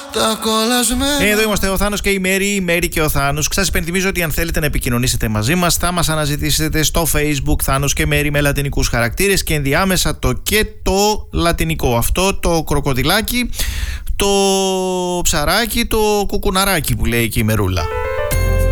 Εδώ είμαστε ο Θάνος και η Μέρη και ο Θάνος. Σας υπενθυμίζω ότι αν θέλετε να επικοινωνήσετε μαζί μας, θα μας αναζητήσετε στο Facebook Θάνος και Μέρη με λατινικούς χαρακτήρες και ενδιάμεσα το και το λατινικό. Αυτό το κροκοδιλάκι, το ψαράκι, το κουκουναράκι που λέει εκεί η Μερούλα.